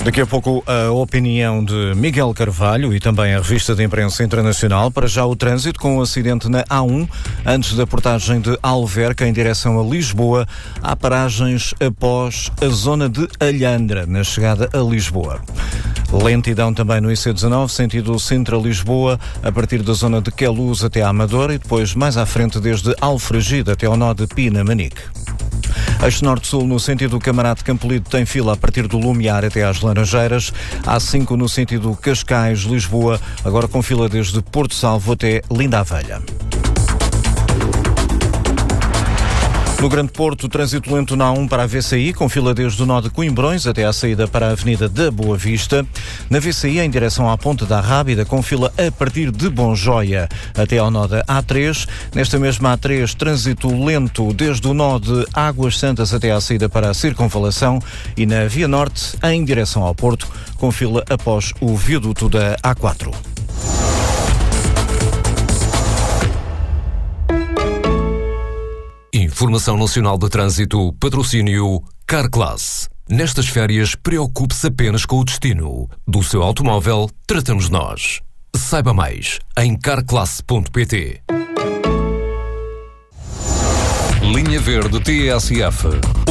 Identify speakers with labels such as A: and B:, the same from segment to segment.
A: Daqui a pouco a opinião de Miguel Carvalho e também a revista de imprensa internacional. Para já o trânsito com o acidente na A1, antes da portagem de Alverca em direção a Lisboa. Há paragens após a zona de Alhandra, na chegada a Lisboa. Lentidão também no IC19, sentido Sintra-Lisboa, a partir da zona de Queluz até a Amadora e depois mais à frente desde Alfragide até ao nó de Pina-Manique. Eixo Norte-Sul no sentido Camarate Campolide tem fila a partir do Lumiar até às Laranjeiras. A5 no sentido Cascais-Lisboa, agora com fila desde Porto Salvo até Linda a Velha. No Grande Porto, trânsito lento na A1 para a VCI, com fila desde o nó de Coimbrões até à saída para a Avenida da Boa Vista. Na VCI, em direção à Ponte da Rábida, com fila a partir de Bonjoia até ao nó da A3. Nesta mesma A3, trânsito lento desde o nó de Águas Santas até à saída para a Circunvalação. E na Via Norte, em direção ao Porto, com fila após o viaduto da A4.
B: Informação Nacional de Trânsito, patrocínio Carclass. Nestas férias, preocupe-se apenas com o destino. Do seu automóvel, tratamos nós. Saiba mais em carclass.pt. Linha Verde TSF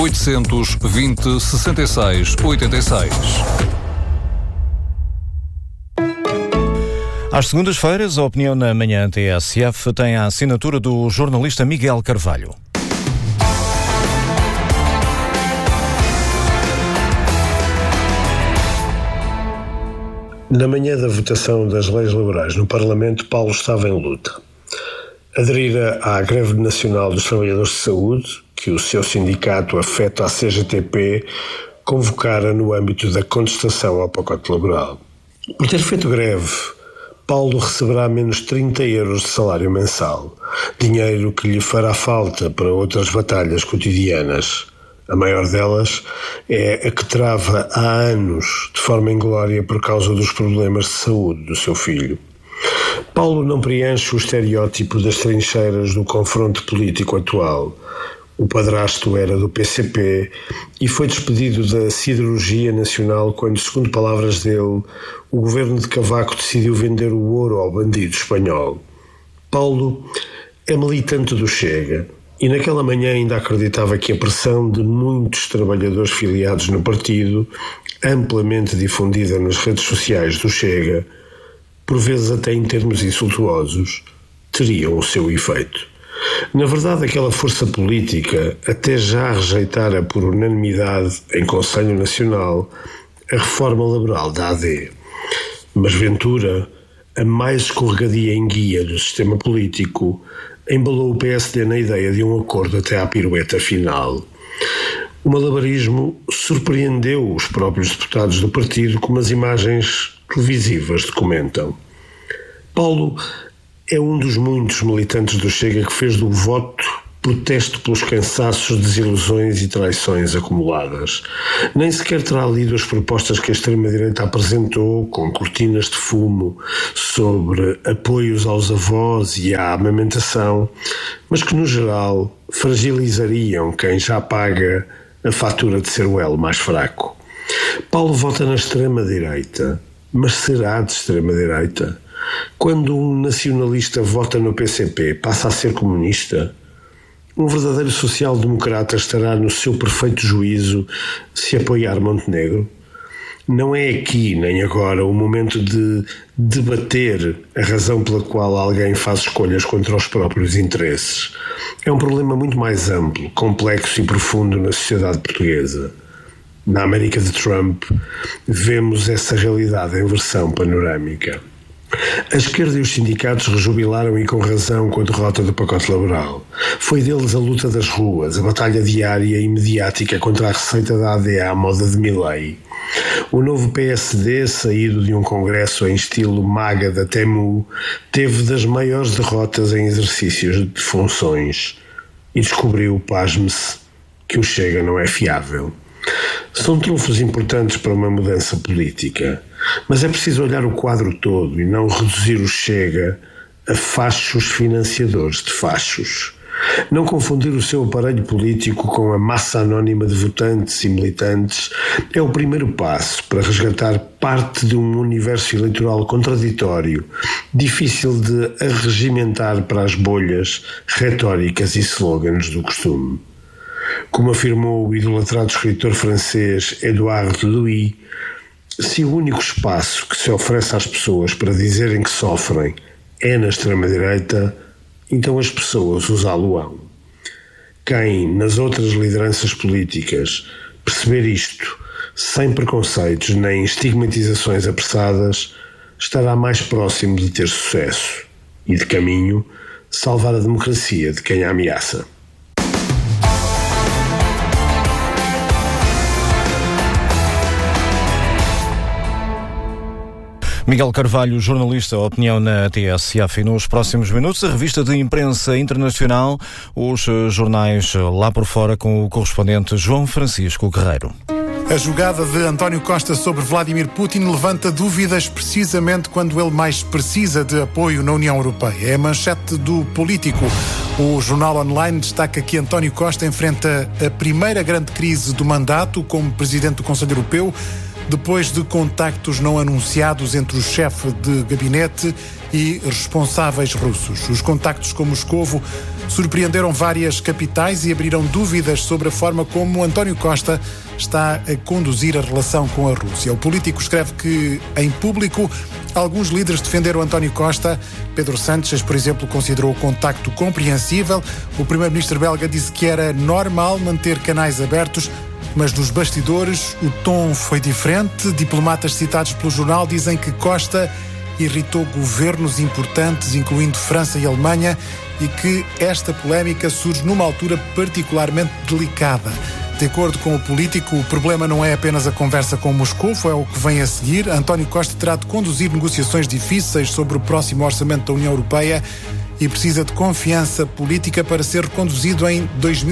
B: 820-66-86.
A: Às segundas-feiras, a opinião na manhã TSF tem a assinatura do jornalista Miguel Carvalho.
C: Na manhã da votação das leis laborais no Parlamento, Paulo estava em luta. Aderira à greve nacional dos trabalhadores de saúde, que o seu sindicato, afeto à CGTP, convocara no âmbito da contestação ao pacote laboral. Por ter feito greve, Paulo receberá menos 30 euros de salário mensal, dinheiro que lhe fará falta para outras batalhas cotidianas. A maior delas é a que trava há anos, de forma inglória, por causa dos problemas de saúde do seu filho. Paulo não preenche o estereótipo das trincheiras do confronto político atual. O padrasto era do PCP e foi despedido da Siderurgia Nacional quando, segundo palavras dele, o governo de Cavaco decidiu vender o ouro ao bandido espanhol. Paulo é militante do Chega e naquela manhã ainda acreditava que a pressão de muitos trabalhadores filiados no partido, amplamente difundida nas redes sociais do Chega, por vezes até em termos insultuosos, teriam o seu efeito. Na verdade, aquela força política até já rejeitara por unanimidade em Conselho Nacional a reforma laboral da AD. Mas Ventura, a mais escorregadia enguia do sistema político, embalou o PSD na ideia de um acordo até à pirueta final. O malabarismo surpreendeu os próprios deputados do partido, como as imagens televisivas documentam. Paulo é um dos muitos militantes do Chega que fez do voto protesto pelos cansaços, desilusões e traições acumuladas. Nem sequer terá lido as propostas que a extrema-direita apresentou, com cortinas de fumo, sobre apoios aos avós e à amamentação, mas que, no geral, fragilizariam quem já paga a fatura de ser o elo mais fraco. Paulo vota na extrema-direita, mas será de extrema-direita? Quando um nacionalista vota no PCP, passa a ser comunista? Um verdadeiro social-democrata estará no seu perfeito juízo se apoiar Montenegro? Não é aqui nem agora o momento de debater a razão pela qual alguém faz escolhas contra os próprios interesses. É um problema muito mais amplo, complexo e profundo na sociedade portuguesa. Na América de Trump, vemos essa realidade em versão panorâmica. A esquerda e os sindicatos rejubilaram e com razão com a derrota do pacote laboral. Foi deles a luta das ruas, a batalha diária e mediática contra a receita da AD à moda de Milei. O novo PSD, saído de um congresso em estilo MAGA da Temu, teve das maiores derrotas em exercícios de funções e descobriu, pasme-se, que o Chega não é fiável. São trunfos importantes para uma mudança política, mas é preciso olhar o quadro todo e não reduzir o Chega a fachos financiadores de fachos. Não confundir o seu aparelho político com a massa anónima de votantes e militantes é o primeiro passo para resgatar parte de um universo eleitoral contraditório, difícil de arregimentar para as bolhas retóricas e slogans do costume. Como afirmou o idolatrado escritor francês Édouard Louis, se o único espaço que se oferece às pessoas para dizerem que sofrem é na extrema-direita, então as pessoas usá-lo-ão. Quem, nas outras lideranças políticas, perceber isto, sem preconceitos nem estigmatizações apressadas, estará mais próximo de ter sucesso e, de caminho, salvar a democracia de quem a ameaça.
A: Miguel Carvalho, jornalista, opinião na TSF. E nos próximos minutos, a revista de imprensa internacional, os jornais lá por fora, com o correspondente João Francisco Guerreiro.
D: A jogada de António Costa sobre Vladimir Putin levanta dúvidas precisamente quando ele mais precisa de apoio na União Europeia. É a manchete do Político. O jornal online destaca que António Costa enfrenta a primeira grande crise do mandato como presidente do Conselho Europeu, depois de contactos não anunciados entre o chefe de gabinete e responsáveis russos. Os contactos com Moscovo surpreenderam várias capitais e abriram dúvidas sobre a forma como António Costa está a conduzir a relação com a Rússia. O Político escreve que, em público, alguns líderes defenderam António Costa. Pedro Sánchez, por exemplo, considerou o contacto compreensível. O primeiro-ministro belga disse que era normal manter canais abertos, mas nos bastidores o tom foi diferente. Diplomatas citados pelo jornal dizem que Costa irritou governos importantes, incluindo França e Alemanha, e que esta polémica surge numa altura particularmente delicada. De acordo com o Político, o problema não é apenas a conversa com Moscou, é o que vem a seguir. António Costa terá de conduzir negociações difíceis sobre o próximo orçamento da União Europeia e precisa de confiança política para ser reconduzido em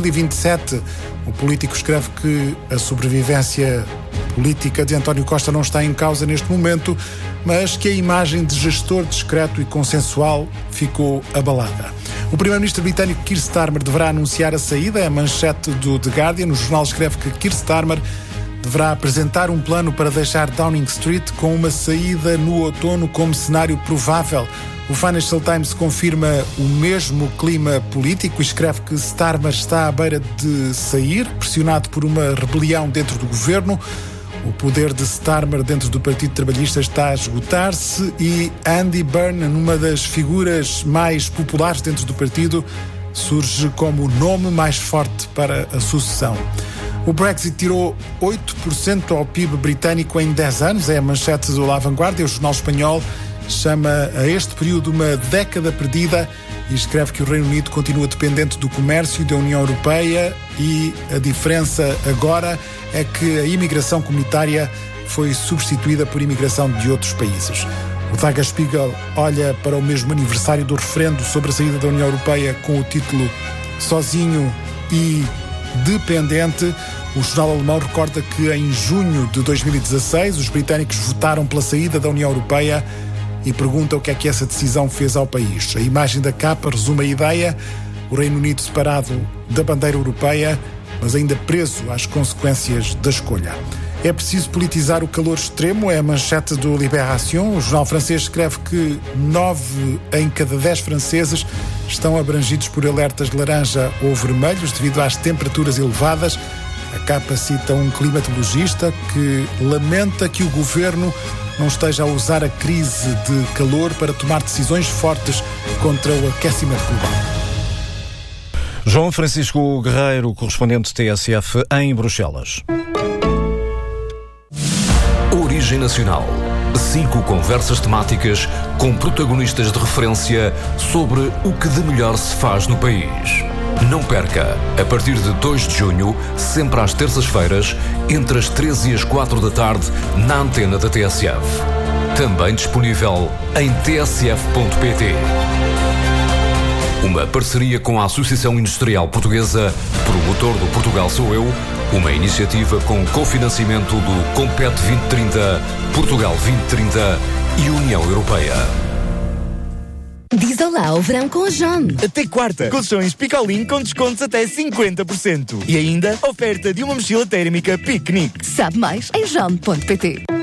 D: 2027. O Político escreve que a sobrevivência política de António Costa não está em causa neste momento, mas que a imagem de gestor discreto e consensual ficou abalada. O primeiro-ministro britânico Keir Starmer deverá anunciar a saída. É a manchete do The Guardian. O jornal escreve que Keir Starmer deverá apresentar um plano para deixar Downing Street, com uma saída no outono como cenário provável. O Financial Times confirma o mesmo clima político e escreve que Starmer está à beira de sair, pressionado por uma rebelião dentro do governo. O poder de Starmer dentro do Partido Trabalhista está a esgotar-se e Andy Byrne, uma das figuras mais populares dentro do partido, surge como o nome mais forte para a sucessão. O Brexit tirou 8% ao PIB britânico em 10 anos, é a manchete do La Vanguardia. O jornal espanhol chama a este período uma década perdida e escreve que o Reino Unido continua dependente do comércio da União Europeia e a diferença agora é que a imigração comunitária foi substituída por imigração de outros países. O Tagesspiegel olha para o mesmo aniversário do referendo sobre a saída da União Europeia com o título Sozinho e Dependente. O jornal alemão recorda que em junho de 2016 os britânicos votaram pela saída da União Europeia e pergunta o que é que essa decisão fez ao país. A imagem da capa resume a ideia: o Reino Unido separado da bandeira europeia, mas ainda preso às consequências da escolha. É preciso politizar o calor extremo, é a manchete do Libération. O jornal francês escreve que 9 em cada 10 franceses estão abrangidos por alertas de laranja ou vermelhos devido às temperaturas elevadas. A capa cita um climatologista que lamenta que o governo não esteja a usar a crise de calor para tomar decisões fortes contra o aquecimento global.
A: João Francisco Guerreiro, correspondente TSF em Bruxelas.
B: Origem Nacional. 5 conversas temáticas com protagonistas de referência sobre o que de melhor se faz no país. Não perca, a partir de 2 de junho, sempre às terças-feiras, entre as 13 e as 4 da tarde, na antena da TSF. Também disponível em tsf.pt. Uma parceria com a Associação Industrial Portuguesa, promotor do Portugal Sou Eu, uma iniciativa com cofinanciamento do Compete 2030, Portugal 2030 e União Europeia.
E: Diz olá ao verão com a John.
F: Até quarta, colchões Picolin com descontos até 50%. E ainda, oferta de uma mochila térmica piquenique.
E: Sabe mais em john.pt.